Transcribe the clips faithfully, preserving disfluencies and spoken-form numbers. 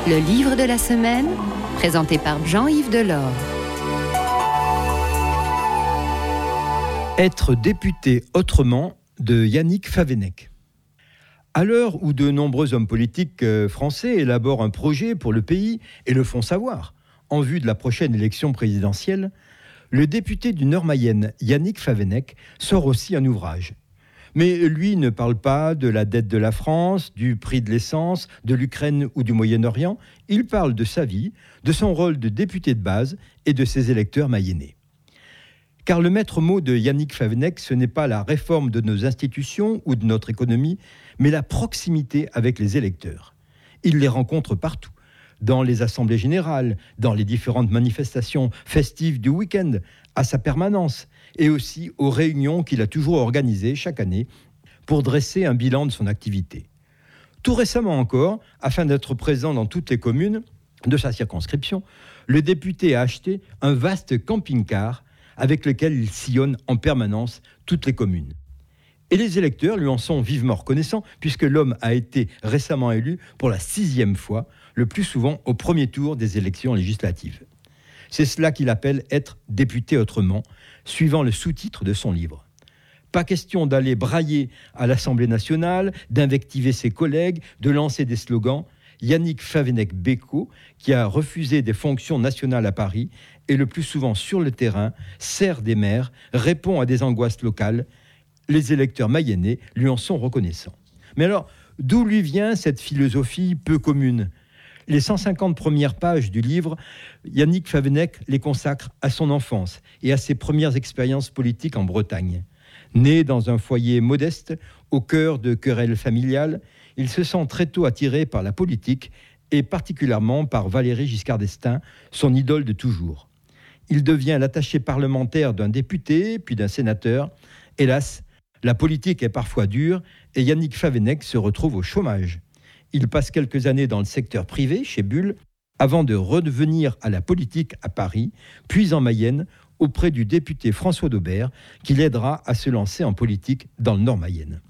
Le livre de la semaine, présenté par Jean-Yves Delors. Être député autrement de Yannick Favennec. À l'heure où de nombreux hommes politiques français élaborent un projet pour le pays et le font savoir en vue de la prochaine élection présidentielle, le député du Nord-Mayenne, Yannick Favennec, sort aussi un ouvrage. Mais lui ne parle pas de la dette de la France, du prix de l'essence, de l'Ukraine ou du Moyen-Orient. Il parle de sa vie, de son rôle de député de base et de ses électeurs mayennais. Car le maître mot de Yannick Favennec, ce n'est pas la réforme de nos institutions ou de notre économie, mais la proximité avec les électeurs. Il les rencontre partout, dans les assemblées générales, dans les différentes manifestations festives du week-end, à sa permanence, et aussi aux réunions qu'il a toujours organisées chaque année pour dresser un bilan de son activité. Tout récemment encore, afin d'être présent dans toutes les communes de sa circonscription, le député a acheté un vaste camping-car avec lequel il sillonne en permanence toutes les communes. Et les électeurs lui en sont vivement reconnaissants, puisque l'homme a été récemment élu pour la sixième fois, le plus souvent au premier tour des élections législatives. C'est cela qu'il appelle être député autrement, suivant le sous-titre de son livre. Pas question d'aller brailler à l'Assemblée nationale, d'invectiver ses collègues, de lancer des slogans. Yannick Favennec-Becot, qui a refusé des fonctions nationales à Paris, est le plus souvent sur le terrain, sert des maires, répond à des angoisses locales. Les électeurs mayennais lui en sont reconnaissants. Mais alors, d'où lui vient cette philosophie peu commune ? Les cent cinquante premières pages du livre, Yannick Favennec les consacre à son enfance et à ses premières expériences politiques en Bretagne. Né dans un foyer modeste, au cœur de querelles familiales, il se sent très tôt attiré par la politique et particulièrement par Valéry Giscard d'Estaing, son idole de toujours. Il devient l'attaché parlementaire d'un député, puis d'un sénateur. Hélas, la politique est parfois dure et Yannick Favennec se retrouve au chômage. Il passe quelques années dans le secteur privé, chez Bull, avant de revenir à la politique à Paris, puis en Mayenne, auprès du député François Daubert, qui l'aidera à se lancer en politique dans le Nord-Mayenne.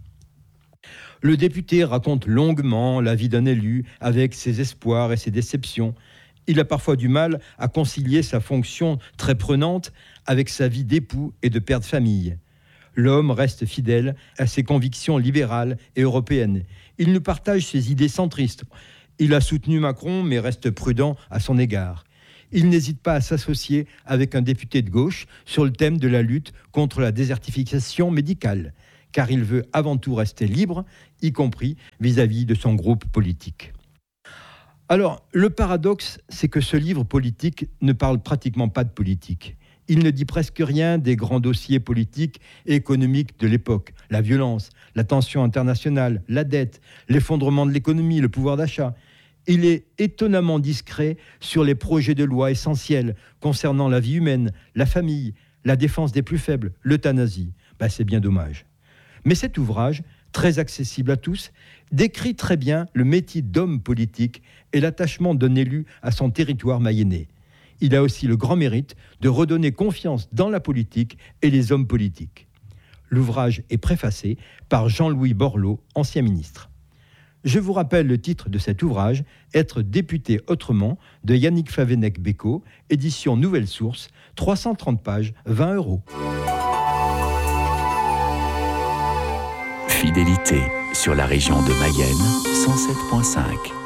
Le député raconte longuement la vie d'un élu, avec ses espoirs et ses déceptions. Il a parfois du mal à concilier sa fonction très prenante avec sa vie d'époux et de père de famille. L'homme reste fidèle à ses convictions libérales et européennes. Il nous partage ses idées centristes. Il a soutenu Macron, mais reste prudent à son égard. Il n'hésite pas à s'associer avec un député de gauche sur le thème de la lutte contre la désertification médicale, car il veut avant tout rester libre, y compris vis-à-vis de son groupe politique. Alors, le paradoxe, c'est que ce livre politique ne parle pratiquement pas de politique. Il ne dit presque rien des grands dossiers politiques et économiques de l'époque. La violence, la tension internationale, la dette, l'effondrement de l'économie, le pouvoir d'achat. Il est étonnamment discret sur les projets de loi essentiels concernant la vie humaine, la famille, la défense des plus faibles, l'euthanasie. Ben, c'est bien dommage. Mais cet ouvrage, très accessible à tous, décrit très bien le métier d'homme politique et l'attachement d'un élu à son territoire mayennais. Il a aussi le grand mérite de redonner confiance dans la politique et les hommes politiques. L'ouvrage est préfacé par Jean-Louis Borloo, ancien ministre. Je vous rappelle le titre de cet ouvrage, Être député autrement, de Yannick Favennec-Becot, édition Nouvelle Source, trois cent trente pages, vingt euros. Fidélité sur la région de Mayenne, cent sept virgule cinq.